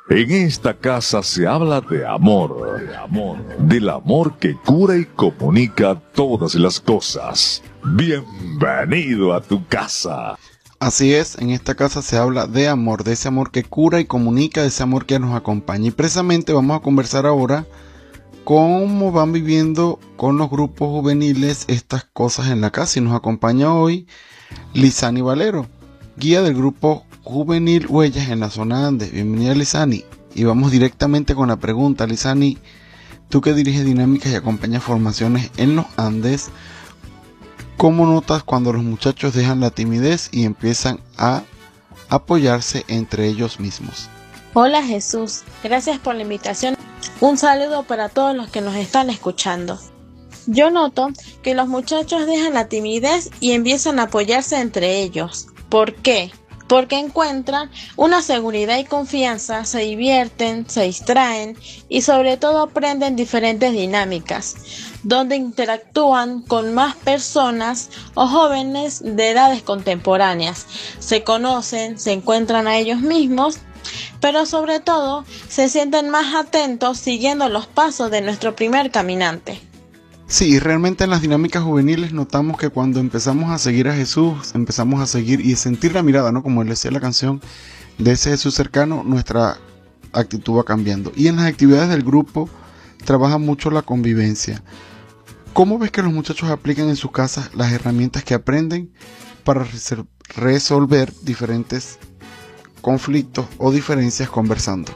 En esta casa se habla de amor, del amor que cura y comunica todas las cosas. Bienvenido a tu casa. Así es, en esta casa se habla de amor, de ese amor que cura y comunica, de ese amor que nos acompaña. Y precisamente vamos a conversar ahora cómo van viviendo con los grupos juveniles estas cosas en la casa. Y nos acompaña hoy Lizani Valero, guía del grupo juvenil Huellas en la zona Andes. Bienvenida, Lizani. Y vamos directamente con la pregunta. Lizani, tú que diriges dinámicas y acompañas formaciones en los Andes, ¿cómo notas cuando los muchachos dejan la timidez y empiezan a apoyarse entre ellos mismos? Hola Jesús, gracias por la invitación. Un saludo para todos los que nos están escuchando. Yo noto que los muchachos dejan la timidez y empiezan a apoyarse entre ellos. ¿Por qué? Porque encuentran una seguridad y confianza, se divierten, se distraen y sobre todo aprenden diferentes dinámicas, donde interactúan con más personas o jóvenes de edades contemporáneas. Se conocen, se encuentran a ellos mismos, pero sobre todo se sienten más atentos siguiendo los pasos de nuestro primer caminante. Sí, realmente en las dinámicas juveniles notamos que cuando empezamos a seguir a Jesús, empezamos a seguir y sentir la mirada, ¿no? Como él decía la canción, de ese Jesús cercano, nuestra actitud va cambiando. Y en las actividades del grupo trabaja mucho la convivencia. ¿Cómo ves que los muchachos aplican en sus casas las herramientas que aprenden para resolver diferentes conflictos o diferencias conversando?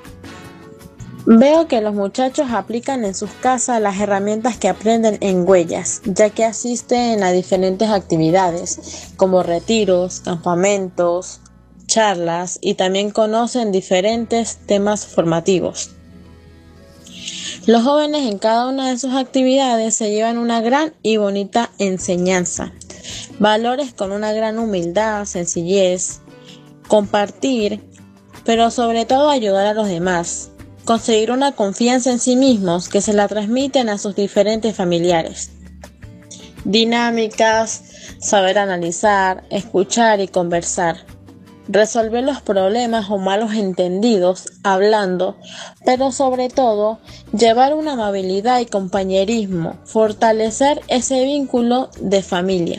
Veo que los muchachos aplican en sus casas las herramientas que aprenden en Huellas, ya que asisten a diferentes actividades como retiros, campamentos, charlas y también conocen diferentes temas formativos. Los jóvenes en cada una de sus actividades se llevan una gran y bonita enseñanza, valores con una gran humildad, sencillez, compartir, pero sobre todo ayudar a los demás. Conseguir una confianza en sí mismos que se la transmiten a sus diferentes familiares. Dinámicas, saber analizar, escuchar y conversar. Resolver los problemas o malos entendidos hablando, pero sobre todo llevar una amabilidad y compañerismo, fortalecer ese vínculo de familia.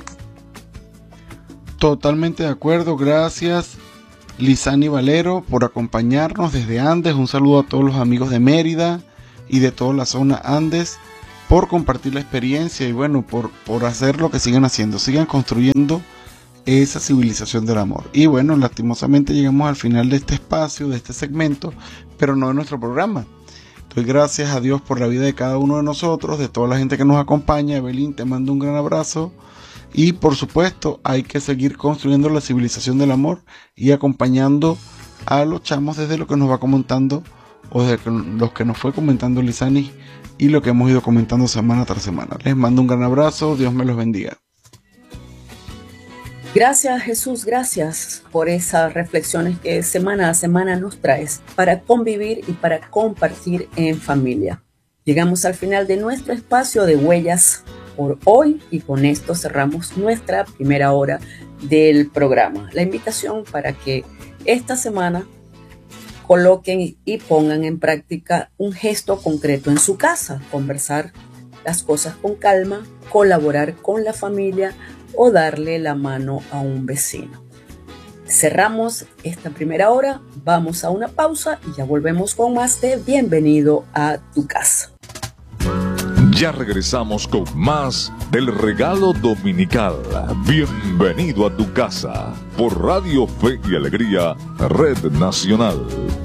Totalmente de acuerdo, gracias Lizani Valero por acompañarnos desde Andes. Un saludo a todos los amigos de Mérida y de toda la zona Andes por compartir la experiencia y bueno, por hacer lo que sigan haciendo, sigan construyendo esa civilización del amor. Y bueno, lastimosamente llegamos al final de este espacio, de este segmento, pero no de nuestro programa. Doy gracias a Dios por la vida de cada uno de nosotros, de toda la gente que nos acompaña. Evelyn, te mando un gran abrazo. Y por supuesto hay que seguir construyendo la civilización del amor y acompañando a los chamos desde lo que nos va comentando o desde los que nos fue comentando Lizani y lo que hemos ido comentando semana tras semana. Les mando un gran abrazo, Dios me los bendiga. Gracias Jesús, gracias por esas reflexiones que semana a semana nos traes para convivir y para compartir en familia. Llegamos al final de nuestro espacio de Huellas por hoy y con esto cerramos nuestra primera hora del programa. La invitación para que esta semana coloquen y pongan en práctica un gesto concreto en su casa, conversar las cosas con calma, colaborar con la familia o darle la mano a un vecino. Cerramos esta primera hora, vamos a una pausa y ya volvemos con más de Bienvenido a tu casa. Ya regresamos con más del regalo dominical. Bienvenido a tu casa por Radio Fe y Alegría, Red Nacional.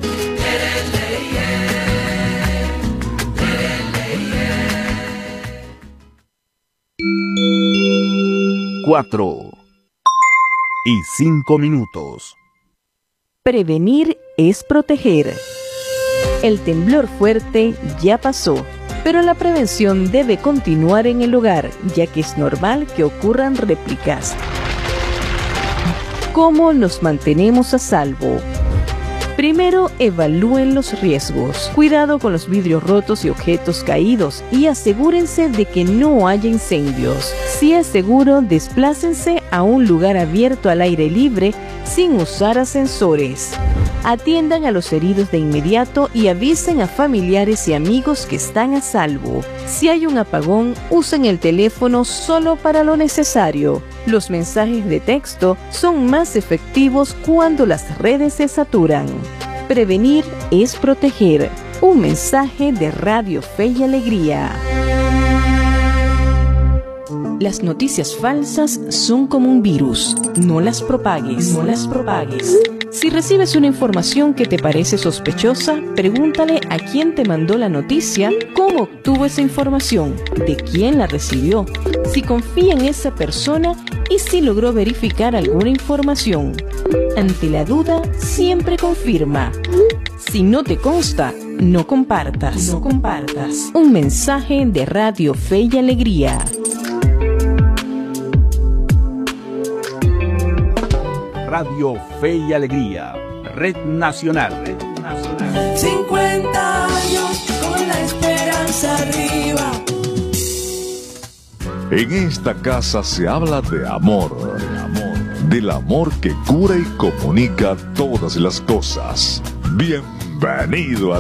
4:05. Prevenir es proteger. El temblor fuerte ya pasó, pero la prevención debe continuar en el hogar, ya que es normal que ocurran réplicas. ¿Cómo nos mantenemos a salvo? Primero, evalúen los riesgos. Cuidado con los vidrios rotos y objetos caídos y asegúrense de que no haya incendios. Si es seguro, desplácense a un lugar abierto al aire libre sin usar ascensores. Atiendan a los heridos de inmediato y avisen a familiares y amigos que están a salvo. Si hay un apagón, usen el teléfono solo para lo necesario. Los mensajes de texto son más efectivos cuando las redes se saturan. Prevenir es proteger. Un mensaje de Radio Fe y Alegría. Las noticias falsas son como un virus. No las propagues. No las propagues. Si recibes una información que te parece sospechosa, pregúntale a quién te mandó la noticia, cómo obtuvo esa información, de quién la recibió, si confía en esa persona y si logró verificar alguna información. Ante la duda, siempre confirma. Si no te consta, no compartas. No compartas. Un mensaje de Radio Fe y Alegría. Radio Fe y Alegría, Red Nacional. 50 años con la esperanza arriba. En esta casa se habla de amor, del amor que cura y comunica todas las cosas. Bienvenido a